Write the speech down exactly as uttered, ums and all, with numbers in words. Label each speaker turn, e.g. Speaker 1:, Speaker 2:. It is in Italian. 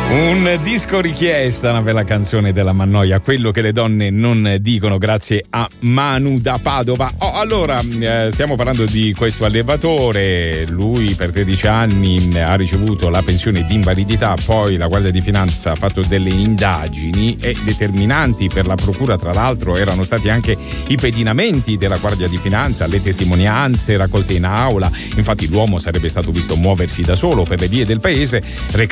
Speaker 1: Un disco richiesta, una bella canzone della Mannoia, quello che le donne non dicono, grazie a Manu da Padova. Oh, allora, eh, stiamo parlando di questo allevatore, lui per tredici anni ha ricevuto la pensione di invalidità, poi la Guardia di Finanza ha fatto delle indagini e determinanti per la procura, tra l'altro erano stati anche i pedinamenti della Guardia di Finanza, le testimonianze raccolte in aula, infatti l'uomo sarebbe stato visto muoversi da solo per le vie del paese,